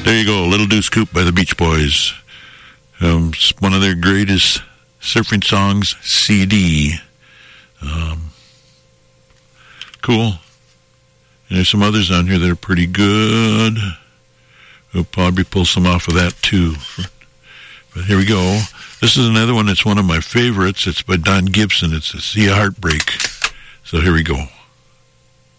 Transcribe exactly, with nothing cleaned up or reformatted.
There you go, Little Deuce Coupe by the Beach Boys. Um, it's one of their greatest surfing songs, C D. Um, cool. And there's some others on here that are pretty good. We'll probably pull some off of that too. But here we go. This is another one that's one of my favorites. It's by Don Gibson. It's a Sea Heartbreak. So here we go.